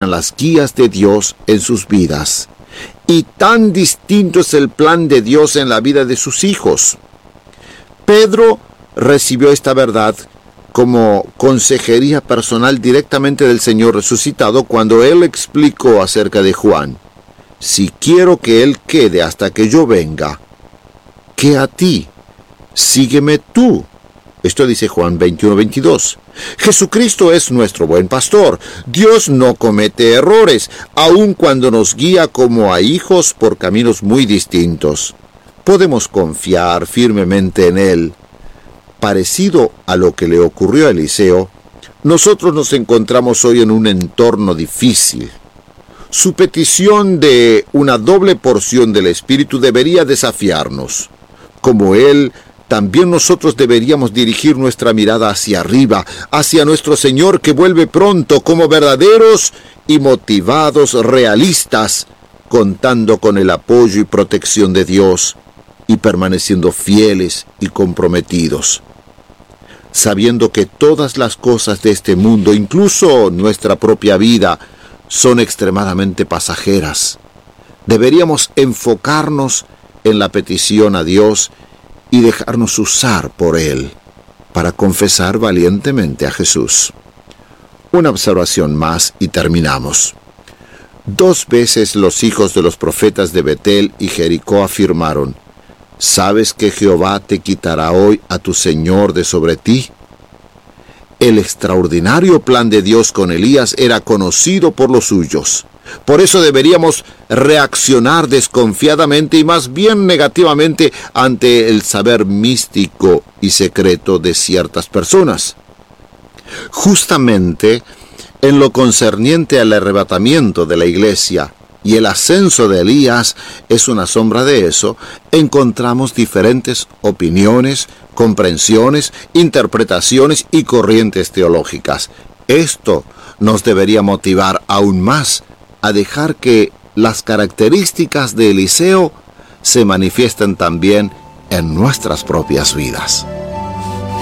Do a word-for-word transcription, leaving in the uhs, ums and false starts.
a las guías de Dios en sus vidas. Y tan distinto es el plan de Dios en la vida de sus hijos. Pedro recibió esta verdad como consejería personal directamente del Señor resucitado cuando Él explicó acerca de Juan: si quiero que Él quede hasta que yo venga, ¿qué a ti? Sígueme tú. Esto dice Juan veintiuno veintidós. Jesucristo es nuestro buen pastor. Dios no comete errores, aun cuando nos guía como a hijos por caminos muy distintos. Podemos confiar firmemente en Él. Parecido a lo que le ocurrió a Eliseo, nosotros nos encontramos hoy en un entorno difícil. Su petición de una doble porción del Espíritu debería desafiarnos. Como Él, también nosotros deberíamos dirigir nuestra mirada hacia arriba, hacia nuestro Señor que vuelve pronto, como verdaderos y motivados realistas, contando con el apoyo y protección de Dios y permaneciendo fieles y comprometidos. Sabiendo que todas las cosas de este mundo, incluso nuestra propia vida, son extremadamente pasajeras. Deberíamos enfocarnos en la petición a Dios y dejarnos usar por Él para confesar valientemente a Jesús. Una observación más y terminamos. Dos veces los hijos de los profetas de Betel y Jericó afirmaron: ¿sabes que Jehová te quitará hoy a tu señor de sobre ti? El extraordinario plan de Dios con Elías era conocido por los suyos. Por eso deberíamos reaccionar desconfiadamente y más bien negativamente ante el saber místico y secreto de ciertas personas. Justamente en lo concerniente al arrebatamiento de la iglesia y el ascenso de Elías es una sombra de eso, encontramos diferentes opiniones, comprensiones, interpretaciones y corrientes teológicas. Esto nos debería motivar aún más a dejar que las características de Eliseo se manifiesten también en nuestras propias vidas.